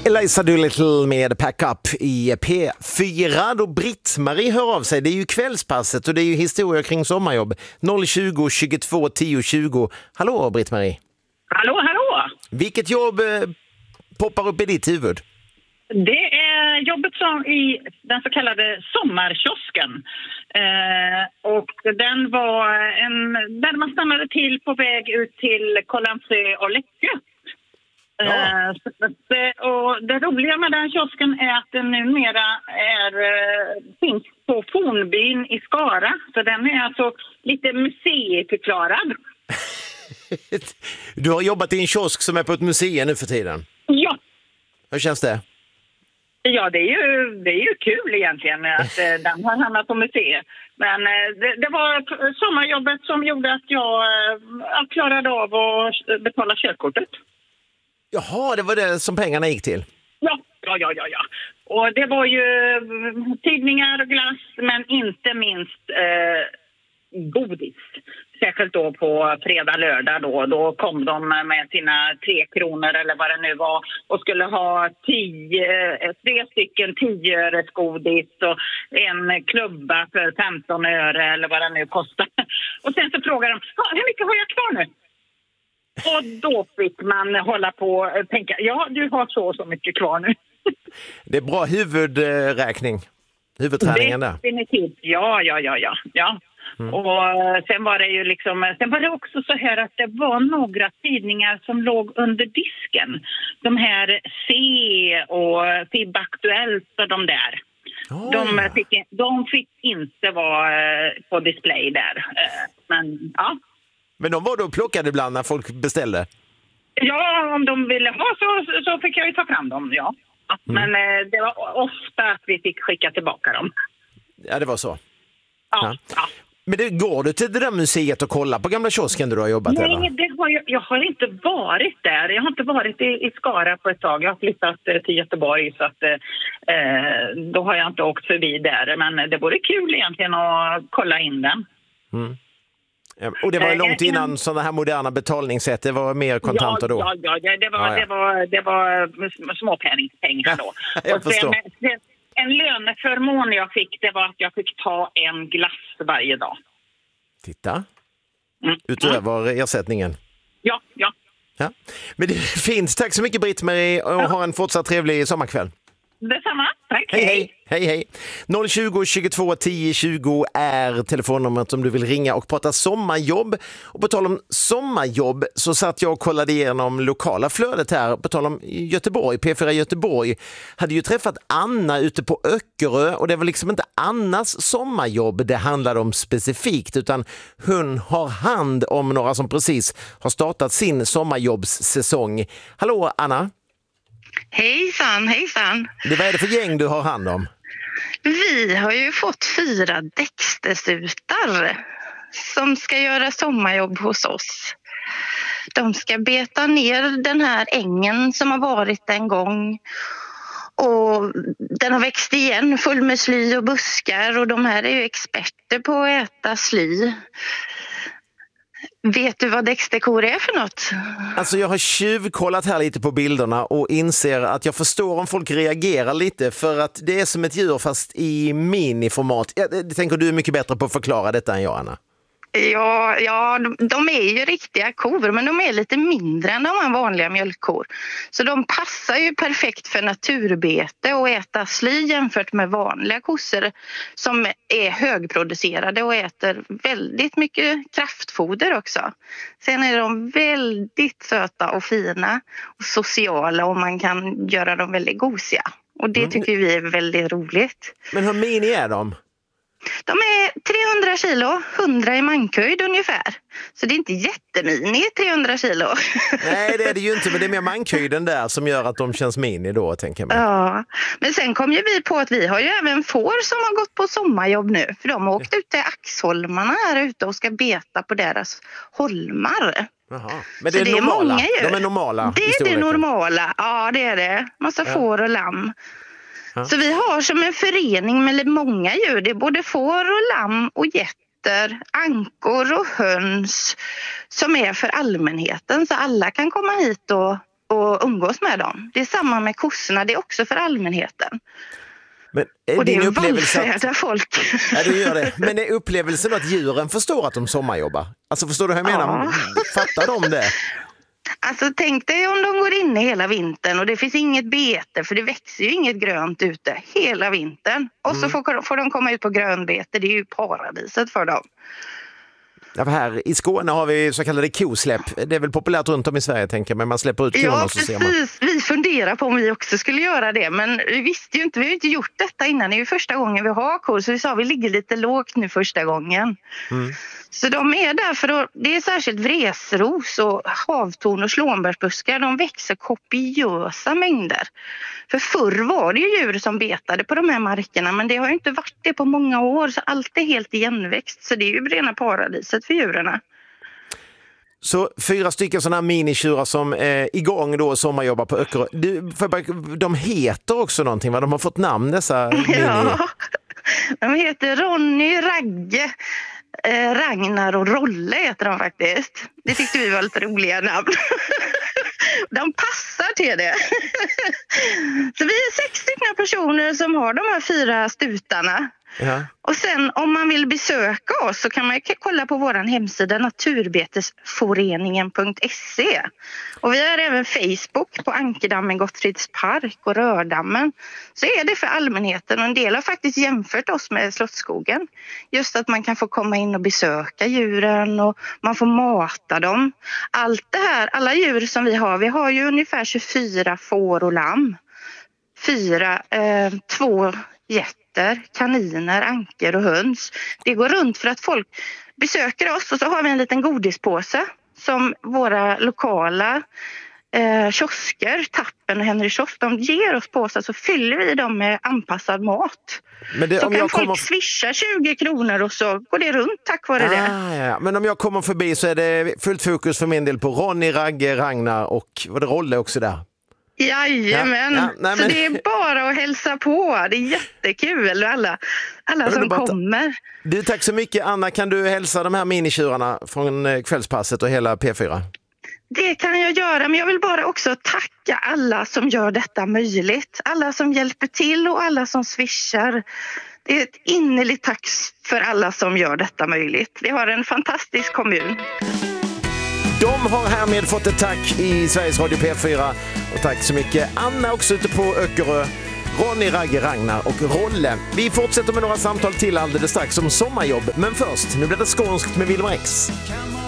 Eliza Doolittle med Pack Up i P4. Då Britt-Marie hör av sig. Det är ju kvällspasset och det är ju historia kring sommarjobb. 020 22 10 20. Hallå Britt-Marie. Hallå, hallå! Vilket jobb poppar upp i ditt huvud? Det är jobbet som i den så kallade sommarkiosken. Och den var där man stannade till på väg ut till Kållandsö och Läckö. Ja. Och det roliga med den kiosken är att den numera finns på Fornbyn i Skara. Så den är alltså lite museiförklarad. Du har jobbat i en kiosk som är på ett museum nu för tiden. Ja. Hur känns det? Ja, det är ju kul egentligen att den har hamnat på museet. Men det var sommarjobbet som gjorde att jag klarade av att betala körkortet. Jaha, det var det som pengarna gick till? Ja. Och det var ju tidningar och glass, men inte minst godis. Särskilt då på fredag, lördag då kom de med sina 3 kronor eller vad det nu var och skulle ha 3 stycken 10-öres godis och en klubba för 15 öre eller vad det nu kostar. Och sen så frågar de, hur mycket har jag kvar nu? Och då fick man hålla på och tänka, ja du har så mycket kvar nu. Det är bra huvudträningen där. Definitivt, ja. Och sen var det ju sen var det också så här att det var några tidningar som låg under disken. De här C och FIB Aktuellt och de där. De fick inte vara på display där. Men ja. Men de var då plockade ibland när folk beställde? Ja, om de ville ha så fick jag ju ta fram dem, ja. Men det var ofta att vi fick skicka tillbaka dem. Ja, det var så. Ja. Men går du till det där museet och kollar på gamla kiosken där du har jobbat? Nej, eller? jag har inte varit där. Jag har inte varit i Skara på ett tag. Jag har flyttat till Göteborg så att då har jag inte åkt förbi där. Men det vore kul egentligen att kolla in den. Mm. Och det var långt innan sådana här moderna betalningssätt. Det var mer kontanter då? Ja, det var småpengar då. Jag förstår. En löneförmån jag fick, det var att jag fick ta en glass varje dag. Titta. Utöver ersättningen. Ja. Men det är fint. Tack så mycket Britt-Marie och ha en fortsatt trevlig sommarkväll. Detsamma. Tack. Hej. 020 22 10 20 är telefonnumret om du vill ringa och prata sommarjobb. Och på tal om sommarjobb så satt jag och kollade igenom lokala flödet här. På tal om Göteborg, P4 Göteborg hade ju träffat Anna ute på Öckerö och det var liksom inte Annas sommarjobb det handlade om specifikt utan hon har hand om några som precis har startat sin sommarjobbssäsong. Hallå Anna! Hejsan. Vad är det för gäng du har hand om? Vi har ju fått 4 däckstesutar som ska göra sommarjobb hos oss. De ska beta ner den här ängen som har varit en gång. Och den har växt igen full med sly och buskar och de här är ju experter på att äta sly. Vet du vad däckskor är för något? Alltså jag har tjuvkollat här lite på bilderna och inser att jag förstår om folk reagerar lite för att det är som ett djur fast i miniformat. Jag tänker du är mycket bättre på att förklara detta än jag, Anna. Ja, de är ju riktiga kor men de är lite mindre än de här vanliga mjölkkor. Så de passar ju perfekt för naturbete och äta sly jämfört med vanliga kossor som är högproducerade och äter väldigt mycket kraftfoder också. Sen är de väldigt söta och fina och sociala och man kan göra dem väldigt gosiga. Och det tycker vi är väldigt roligt. Men hur mini är de? De är 300 kilo, 100 i mankhöjd ungefär. Så det är inte jättemini, 300 kilo. Nej, det är det ju inte, men det är mer mankhöjden där som gör att de känns mini då, tänker man. Ja, men sen kom ju vi på att vi har ju även får som har gått på sommarjobb nu. För de har åkt ut till Axholmarna här ute och ska beta på deras holmar. Jaha. Men det är normala? De är normala? Det är det normala, ja det är det. Massa får och lamm. Ja. Så vi har som en förening med många djur. Det är både får och lamm och getter, ankor och höns som är för allmänheten. Så alla kan komma hit och och umgås med dem. Det är samma med kossorna, det är också för allmänheten. Men är Och det din är upplevelse vallfärdar folk. Ja, det gör det. Men är upplevelsen att djuren förstår att de sommarjobbar? Alltså förstår du hur jag menar? Fattar de det? Alltså tänk dig om de går inne hela vintern och det finns inget bete, för det växer ju inget grönt ute hela vintern. Och så får de komma ut på grönbete, det är ju paradiset för dem. Ja, här i Skåne har vi så kallade kosläpp. Det är väl populärt runt om i Sverige, tänker jag, men man släpper ut korna. Ja, och så ser precis. man. Vi funderar på om vi också skulle göra det, men vi visste ju inte, vi har ju inte gjort detta innan. Det är ju första gången vi har kor, så vi sa vi ligger lite lågt nu första gången. Så de är där för att det är särskilt vresros och havtorn och slånbärsbuskar. De växer kopiösa mängder. För förr var det ju djur som betade på de här markerna, men det har ju inte varit det på många år, så allt är helt igenväxt. Så det är ju rena paradiset för djuren. Så 4 stycken sådana här minitjurar som är igång då och sommarjobbar på Öckerö. De heter också någonting, va? De har fått namn dessa mini... Ja, de heter Ronny, Ragge, Ragnar och Rolle heter de faktiskt. Det tyckte vi var lite roliga namn. De passar till det. Så vi är 6 stycken personer som har de här 4 stutarna. Ja. Och sen om man vill besöka oss så kan man kolla på vår hemsida naturbetesforeningen.se. Och vi har även Facebook på Ankerdammen, Gottfrids park och Rördammen. Så är det för allmänheten, och en del har faktiskt jämfört oss med Slottsskogen. Just att man kan få komma in och besöka djuren och man får mata dem. Allt det här, alla djur som vi har ju ungefär 24 får och lamm. 2 getter, kaniner, anker och höns. Det går runt för att folk besöker oss, och så har vi en liten godispåse som våra lokala kiosker, Tappen och Henry Kiosk, de ger oss påsar, så fyller vi dem med anpassad mat. Men det, så om kan jag folk kommer... swisha 20 kronor och så går det runt tack vare det. Ja. Men om jag kommer förbi så är det fullt fokus för min del på Ronny, Ragge, Ragnar och var det Rolle också där? Jajamän, Nej, så men... det är bara att hälsa på. Det är jättekul, alla som kommer. Du, tack så mycket. Anna, kan du hälsa de här minitjurarna från kvällspasset och hela P4? Det kan jag göra, men jag vill bara också tacka alla som gör detta möjligt. Alla som hjälper till och alla som swishar. Det är ett innerligt tack för alla som gör detta möjligt. Vi har en fantastisk kommun. De har härmed fått ett tack i Sveriges Radio P4. Och tack så mycket Anna också ute på Öckerö, Ronny, Ragge, Ragnar och Rolle. Vi fortsätter med några samtal till alldeles strax om sommarjobb. Men först, nu blir det skånskt med Wilmer X.